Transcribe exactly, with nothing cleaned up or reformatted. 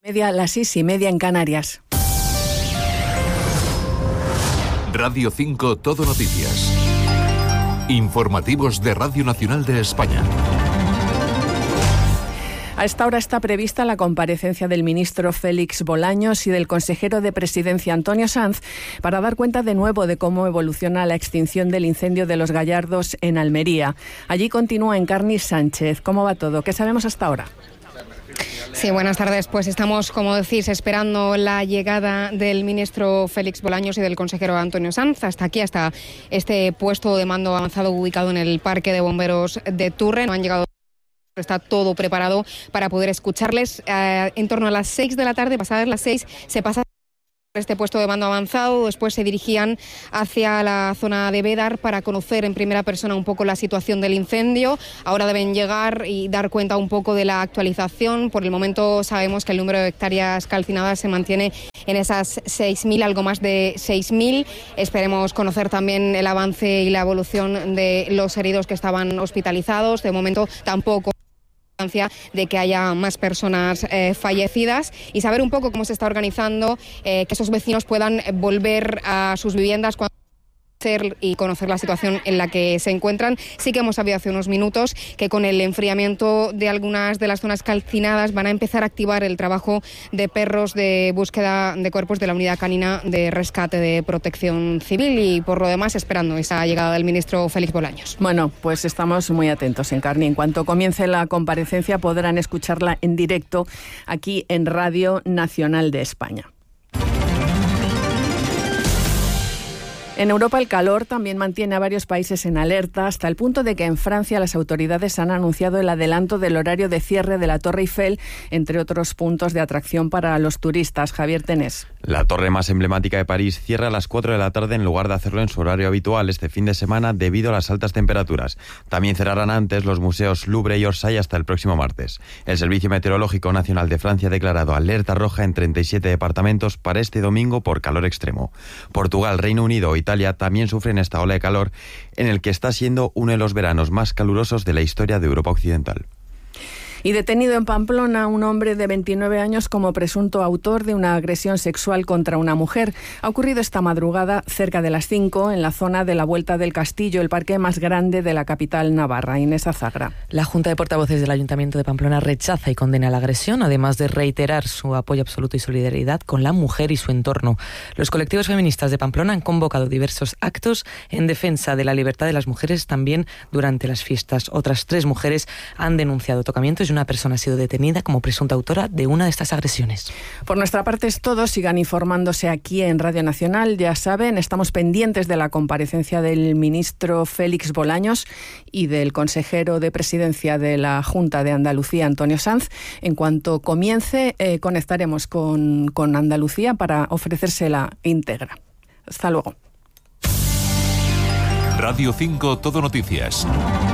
Media, las seis y media en Canarias. Radio cinco Todo Noticias. Informativos de Radio Nacional de España. A esta hora está prevista la comparecencia del ministro Félix Bolaños y del consejero de Presidencia Antonio Sanz para dar cuenta de nuevo de cómo evoluciona la extinción del incendio de Los Gallardos en Almería. Allí continúa Encarni Sánchez. ¿Cómo va todo? ¿Qué sabemos hasta ahora? Sí, buenas tardes. Pues estamos, como decís, esperando la llegada del ministro Félix Bolaños y del consejero Antonio Sanz. Hasta aquí, hasta este puesto de mando avanzado ubicado en el Parque de Bomberos de Turre. No han llegado. Está todo preparado para poder escucharles. Eh, en torno a las seis de la tarde, pasadas las seis, se pasa este puesto de mando avanzado. Después se dirigían hacia la zona de Bédar para conocer en primera persona un poco la situación del incendio. Ahora deben llegar y dar cuenta un poco de la actualización. Por el momento sabemos que el número de hectáreas calcinadas se mantiene en esas seis mil, algo más de seis mil. Esperemos conocer también el avance y la evolución de los heridos que estaban hospitalizados. De momento tampoco de que haya más personas eh, fallecidas, y saber un poco cómo se está organizando, eh, que esos vecinos puedan volver a sus viviendas cuando y conocer la situación en la que se encuentran. Sí que hemos sabido hace unos minutos que con el enfriamiento de algunas de las zonas calcinadas van a empezar a activar el trabajo de perros de búsqueda de cuerpos de la Unidad Canina de Rescate de Protección Civil, y por lo demás esperando esa llegada del ministro Félix Bolaños. Bueno, pues estamos muy atentos, Encarni. En cuanto comience la comparecencia podrán escucharla en directo aquí en Radio Nacional de España. En Europa el calor también mantiene a varios países en alerta, hasta el punto de que en Francia las autoridades han anunciado el adelanto del horario de cierre de la Torre Eiffel, entre otros puntos de atracción para los turistas. Javier Tenés. La torre más emblemática de París cierra a las cuatro de la tarde en lugar de hacerlo en su horario habitual este fin de semana debido a las altas temperaturas. También cerrarán antes los museos Louvre y Orsay hasta el próximo martes. El Servicio Meteorológico Nacional de Francia ha declarado alerta roja en treinta y siete departamentos para este domingo por calor extremo. Portugal, Reino Unido e Italia también sufren esta ola de calor en el que está siendo uno de los veranos más calurosos de la historia de Europa Occidental. Y detenido en Pamplona un hombre de veintinueve años como presunto autor de una agresión sexual contra una mujer. Ha ocurrido esta madrugada cerca de las cinco en la zona de la Vuelta del Castillo, el parque más grande de la capital navarra. Inés Azagra. La Junta de Portavoces del Ayuntamiento de Pamplona rechaza y condena la agresión, además de reiterar su apoyo absoluto y solidaridad con la mujer y su entorno. Los colectivos feministas de Pamplona han convocado diversos actos en defensa de la libertad de las mujeres también durante las fiestas. Otras tres mujeres han denunciado tocamientos y una persona ha sido detenida como presunta autora de una de estas agresiones. Por nuestra parte es todo. Sigan informándose aquí en Radio Nacional. Ya saben, estamos pendientes de la comparecencia del ministro Félix Bolaños y del consejero de Presidencia de la Junta de Andalucía, Antonio Sanz. En cuanto comience, eh, conectaremos con, con Andalucía para ofrecérsela íntegra. Hasta luego. Radio cinco Todo Noticias.